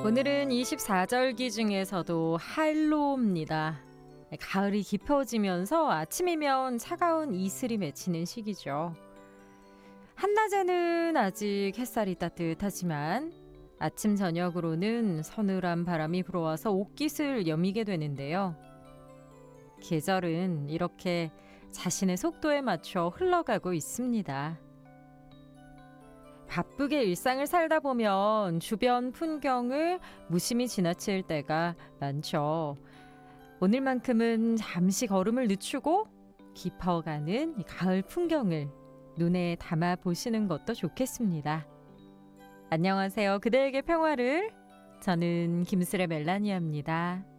오늘은 24절기 중에서도 한로입니다. 가을이 깊어지면서 아침이면 차가운 이슬이 맺히는 시기죠. 한낮에는 아직 햇살이 따뜻하지만 아침 저녁으로는 서늘한 바람이 불어와서 옷깃을 여미게 되는데요. 계절은 이렇게 자신의 속도에 맞춰 흘러가고 있습니다. 바쁘게 일상을 살다 보면 주변 풍경을 무심히 지나칠 때가 많죠. 오늘만큼은 잠시 걸음을 늦추고 깊어가는 이 가을 풍경을 눈에 담아 보시는 것도 좋겠습니다. 안녕하세요. 그대에게 평화를. 저는 김슬의 멜라니아입니다.